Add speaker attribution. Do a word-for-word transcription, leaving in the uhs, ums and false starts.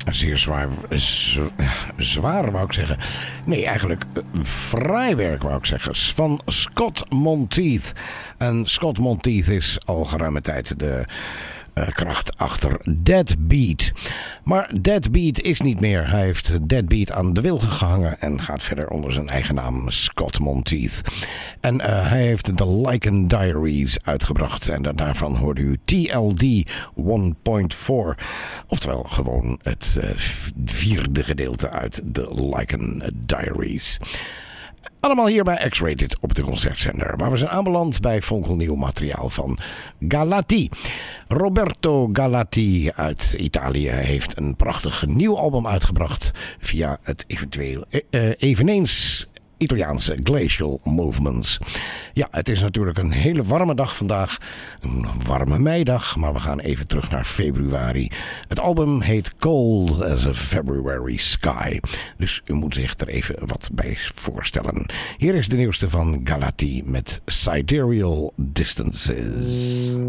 Speaker 1: Zeer zwaar, z- zwaar wou ik zeggen. Nee, eigenlijk uh, fraai werk wou ik zeggen. Van Scott Monteith. En Scott Monteith is al geruime tijd de uh, kracht achter Deadbeat. Maar Deadbeat is niet meer. Hij heeft Deadbeat aan de wilgen gehangen en gaat verder onder zijn eigen naam Scott Monteith. En uh, hij heeft de Lycan Diaries uitgebracht. En daarvan hoorde u T L D één punt vier. Oftewel gewoon het uh, vierde gedeelte uit de Lycan Diaries. Allemaal hier bij X-Rated op de Concertzender, waar we zijn aanbeland bij fonkelnieuw materiaal van Galati. Roberto Galati uit Italië heeft een prachtig nieuw album uitgebracht via het eventueel uh, eveneens Italiaanse Glacial Movements. Ja, het is natuurlijk een hele warme dag vandaag. Een warme meidag, maar we gaan even terug naar februari. Het album heet Cold as a February Sky. Dus u moet zich er even wat bij voorstellen. Hier is de nieuwste van Galati met Sidereal Distances.